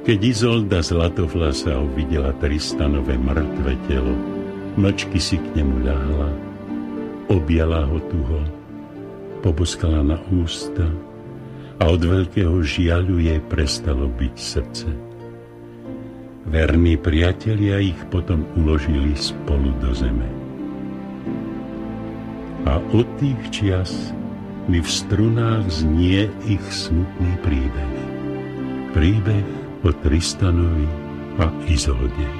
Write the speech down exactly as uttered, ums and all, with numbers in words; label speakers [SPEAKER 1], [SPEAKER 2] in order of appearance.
[SPEAKER 1] Keď Izolda Zlatovlasa uvidela Tristanové mŕtve telo, mlčky si k nemu ľahla, objala ho tuho, poboskala na ústa a od veľkého žiaľu jej prestalo byť srdce. Verní priatelia ich potom uložili spolu do zeme. A od tých čias mi v strunách znie ich smutný príbeh. Príbeh o Tristanovi a Izolde.